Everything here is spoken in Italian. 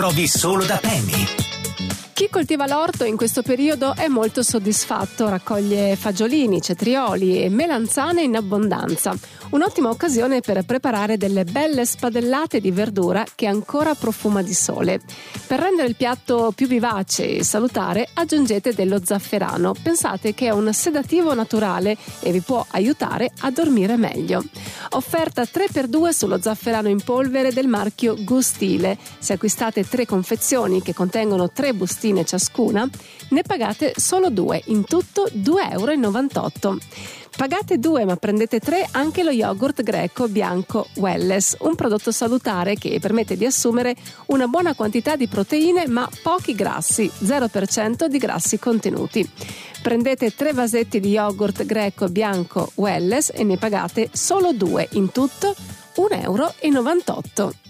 Trovi solo da Penny. Chi coltiva l'orto in questo periodo è molto soddisfatto, raccoglie fagiolini, cetrioli e melanzane in abbondanza. Un'ottima occasione per preparare delle belle spadellate di verdura che ancora profuma di sole. Per rendere il piatto più vivace e salutare aggiungete dello zafferano. Pensate che è un sedativo naturale e vi può aiutare a dormire meglio. Offerta 3x2 sullo zafferano in polvere del marchio Gustile. Se acquistate 3 confezioni che contengono 3 bustine ciascuna, ne pagate solo 2, in tutto 2,98 €. Pagate 2 ma prendete 3 anche lo yogurt greco bianco Welless, un prodotto salutare che permette di assumere una buona quantità di proteine ma pochi grassi, 0% di grassi contenuti. Prendete 3 vasetti di yogurt greco bianco Welless e ne pagate solo 2, in tutto 1,98 €.